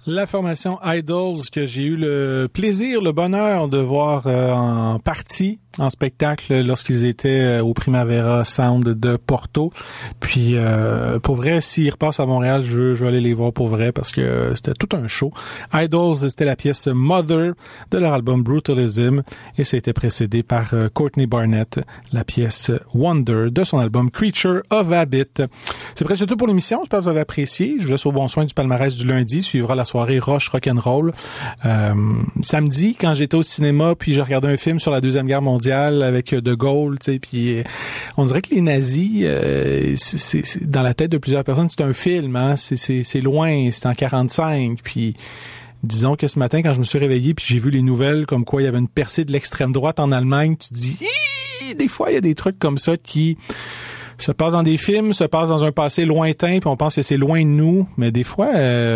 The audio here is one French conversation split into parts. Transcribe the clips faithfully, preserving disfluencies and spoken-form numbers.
La formation Idols que j'ai eu le plaisir, le bonheur de voir euh, en partie en spectacle lorsqu'ils étaient au Primavera Sound de Porto. Puis euh, pour vrai, s'ils repassent à Montréal, je veux, je veux aller les voir pour vrai parce que c'était tout un show. Idols, c'était la pièce Mother de leur album Brutalism et ça a été précédé par euh, Courtney Barnett, la pièce Wonder de son album Creature of Habit. C'est presque tout pour l'émission. J'espère que vous avez apprécié. Je vous laisse au bon soin du palmarès du lundi. Suivra la soirée Roche Rock'n'Roll. Euh, samedi, quand j'étais au cinéma, puis j'ai regardé un film sur la Deuxième Guerre mondiale avec De Gaulle, tu sais, puis on dirait que les nazis, euh, c'est, c'est, c'est, dans la tête de plusieurs personnes, c'est un film, hein, c'est, c'est, c'est loin, c'est en quarante-cinq, puis disons que ce matin, quand je me suis réveillé, puis j'ai vu les nouvelles comme quoi il y avait une percée de l'extrême droite en Allemagne, tu te dis, des fois, il y a des trucs comme ça qui se passent dans des films, se passent dans un passé lointain, puis on pense que c'est loin de nous, mais des fois,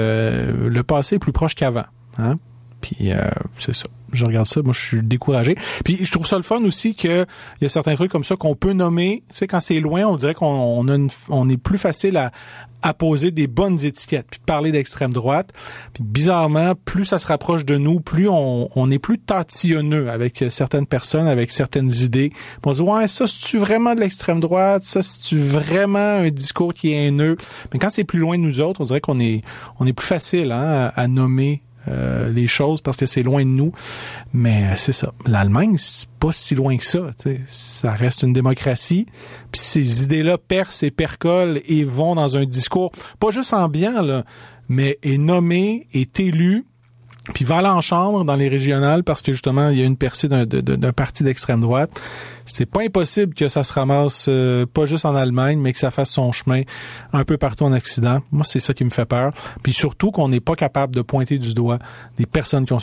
euh, le passé est plus proche qu'avant, hein. Puis euh, c'est ça. Je regarde ça, moi je suis découragé. Puis je trouve ça le fun aussi que il y a certains trucs comme ça qu'on peut nommer. Tu sais, quand c'est loin, on dirait qu'on on a une, on est plus facile à à poser des bonnes étiquettes, puis parler d'extrême droite. Puis bizarrement, plus ça se rapproche de nous, plus on, on est plus tatillonneux avec certaines personnes, avec certaines idées. Puis on se dit, ouais, ça, c'est-tu vraiment de l'extrême droite? Ça, c'est-tu vraiment un discours qui est haineux? Mais quand c'est plus loin de nous autres, on dirait qu'on est on est plus facile hein, à, à nommer Euh, les choses parce que c'est loin de nous. Mais euh, c'est ça. L'Allemagne, c'est pas si loin que ça. T'sais. Ça reste une démocratie. Puis ces idées-là percent et percolent et vont dans un discours pas juste ambiant, là, mais est nommé, est élu, puis va aller en chambre dans les régionales parce que justement, il y a une percée d'un, d'un, d'un parti d'extrême droite. C'est pas impossible que ça se ramasse euh, pas juste en Allemagne, mais que ça fasse son chemin un peu partout en Occident. Moi, c'est ça qui me fait peur. Puis surtout qu'on n'est pas capable de pointer du doigt des personnes qui ont